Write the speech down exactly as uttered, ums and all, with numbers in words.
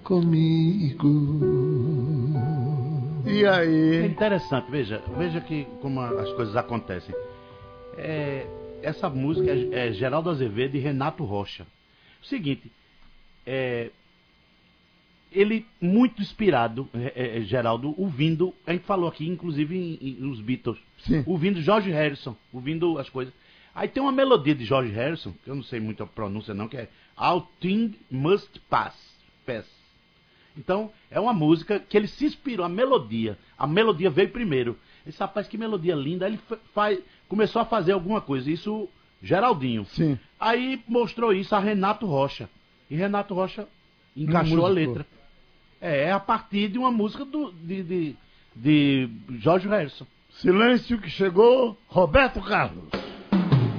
comigo. E É aí? interessante, veja, veja que como as coisas acontecem. É, essa música é, é Geraldo Azevedo e Renato Rocha. O seguinte, é, ele muito inspirado, é, é, Geraldo, ouvindo, a gente falou aqui, inclusive, em, em, nos Beatles, Sim. ouvindo George Harrison, ouvindo as coisas. Aí tem uma melodia de George Harrison, que eu não sei muito a pronúncia não, que é All Things Must Pass. Pass. Então, é uma música que ele se inspirou, a melodia. A melodia veio primeiro. Esse rapaz, que melodia linda. Aí ele faz, começou a fazer alguma coisa. Isso, Geraldinho. Sim. Aí mostrou isso a Renato Rocha. E Renato Rocha encaixou a letra. É, é a partir de uma música do, de, de, de George Harrison. Silêncio que chegou, Roberto Carlos.